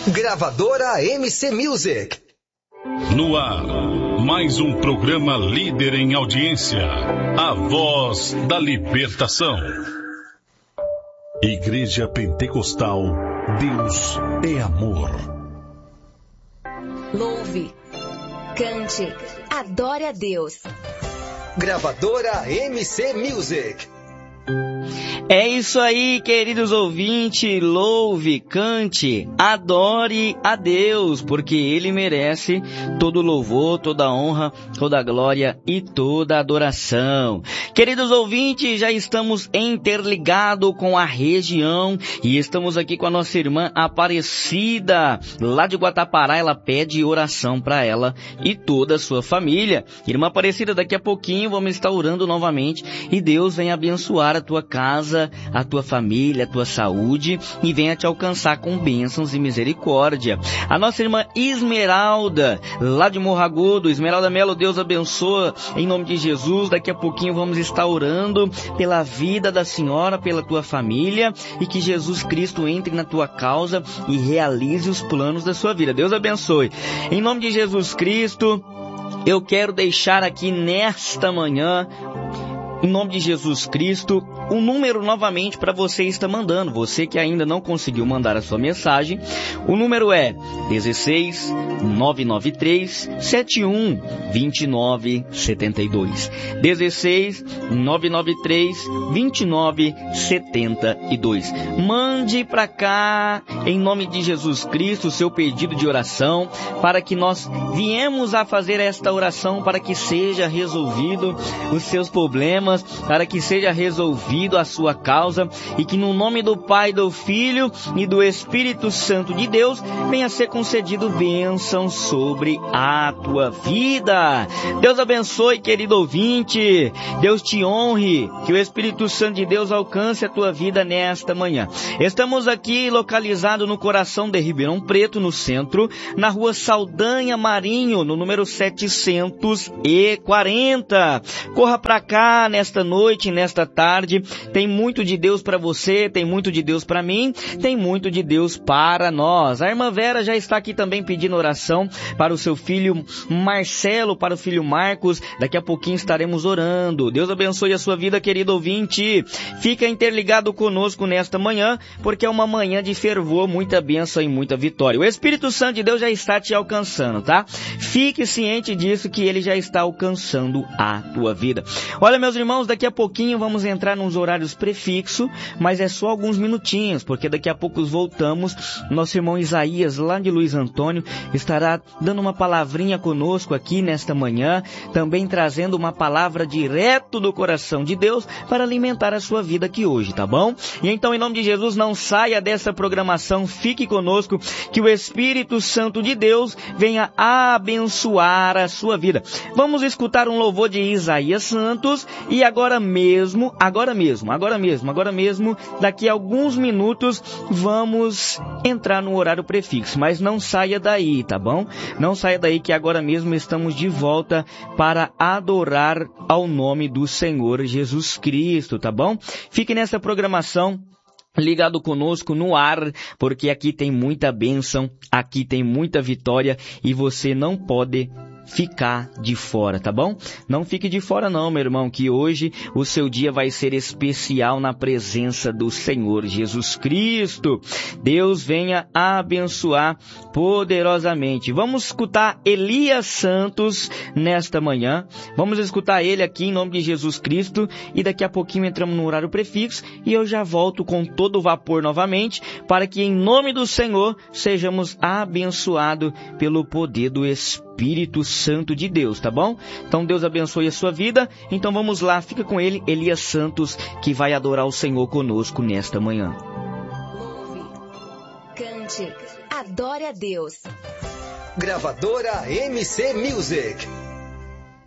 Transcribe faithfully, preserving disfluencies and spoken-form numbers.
Gravadora M C Music. No ar, mais um programa líder em audiência, a voz da libertação. Igreja Pentecostal, Deus é amor. Louve, cante, adore a Deus. Gravadora M C Music. É isso aí, queridos ouvintes, louve, cante, adore a Deus, porque Ele merece todo louvor, toda honra, toda glória e toda adoração. Queridos ouvintes, já estamos interligados com a região e estamos aqui com a nossa irmã Aparecida, lá de Guatapará. Ela pede oração para ela e toda a sua família. Irmã Aparecida, daqui a pouquinho vamos estar orando novamente e Deus venha abençoar a tua casa, a tua família, a tua saúde e venha te alcançar com bênçãos e misericórdia. A nossa irmã Esmeralda, lá de Morro Agudo, Esmeralda Melo, Deus abençoa em nome de Jesus. Daqui a pouquinho vamos estar orando pela vida da senhora, pela tua família e que Jesus Cristo entre na tua causa e realize os planos da sua vida. Deus abençoe. Em nome de Jesus Cristo, eu quero deixar aqui nesta manhã, em nome de Jesus Cristo, um número novamente para você estar mandando. Você que ainda não conseguiu mandar a sua mensagem, o número é dezesseis, nove nove três, sete um, dois nove sete dois. dezesseis, nove nove três, dois nove sete dois. Mande para cá, em nome de Jesus Cristo, o seu pedido de oração, para que nós viemos a fazer esta oração, para que seja resolvido os seus problemas, para que seja resolvido a sua causa e que no nome do Pai, do Filho e do Espírito Santo de Deus venha ser concedido bênção sobre a tua vida. Deus abençoe, querido ouvinte. Deus te honre. Que o Espírito Santo de Deus alcance a tua vida nesta manhã. Estamos aqui localizados no coração de Ribeirão Preto, no centro, na rua Saldanha Marinho, no número setecentos e quarenta. Corra para cá nesta noite, nesta tarde. Tem muito de Deus para você, tem muito de Deus para mim, tem muito de Deus para nós. A irmã Vera já está aqui também pedindo oração para o seu filho Marcelo, para o filho Marcos. Daqui a pouquinho estaremos orando. Deus abençoe a sua vida, querido ouvinte. Fica interligado conosco nesta manhã, porque é uma manhã de fervor, muita bênção e muita vitória. O Espírito Santo de Deus já está te alcançando, tá? Fique ciente disso, que Ele já está alcançando a tua vida. Olha, meus irmãos, daqui a pouquinho vamos entrar nos horários prefixo, mas é só alguns minutinhos, porque daqui a pouco voltamos. Nosso irmão Isaías, lá de Luiz Antônio, estará dando uma palavrinha conosco aqui nesta manhã, também trazendo uma palavra direto do coração de Deus para alimentar a sua vida aqui hoje, tá bom? E então, em nome de Jesus, não saia dessa programação, fique conosco, que o Espírito Santo de Deus venha abençoar a sua vida. Vamos escutar um louvor de Isaías Santos e agora mesmo, agora mesmo, agora mesmo, agora mesmo, daqui a alguns minutos, vamos entrar no horário prefixo, mas não saia daí, tá bom? Não saia daí, que agora mesmo estamos de volta para adorar ao nome do Senhor Jesus Cristo, tá bom? Fique nessa programação, ligado conosco no ar, porque aqui tem muita bênção, aqui tem muita vitória e você não pode ficar de fora, tá bom? Não fique de fora não, meu irmão, que hoje o seu dia vai ser especial na presença do Senhor Jesus Cristo. Deus venha abençoar poderosamente. Vamos escutar Elias Santos nesta manhã. Vamos escutar ele aqui em nome de Jesus Cristo e daqui a pouquinho entramos no horário prefixo e eu já volto com todo o vapor novamente para que em nome do Senhor sejamos abençoados pelo poder do Espírito Espírito Santo de Deus, tá bom? Então Deus abençoe a sua vida. Então vamos lá, fica com ele, Elias Santos, que vai adorar o Senhor conosco nesta manhã. Louve, cante, adore a Deus. Gravadora M C Music.